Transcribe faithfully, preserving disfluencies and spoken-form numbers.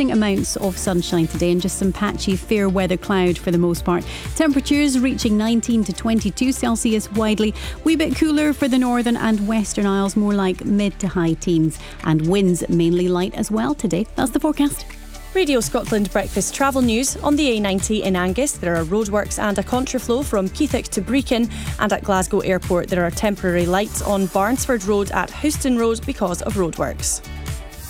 increasing amounts of sunshine today and just some patchy fair weather cloud for the most part. Temperatures reaching nineteen to twenty-two Celsius widely. Wee bit cooler for the northern and western Isles, more like mid to high teens. And winds mainly light as well today. That's the forecast. Radio Scotland Breakfast Travel News. On the A ninety in Angus, there are roadworks and a contraflow from Keithwick to Brechin, and at Glasgow Airport there are temporary lights on Barnesford Road at Houston Road because of roadworks.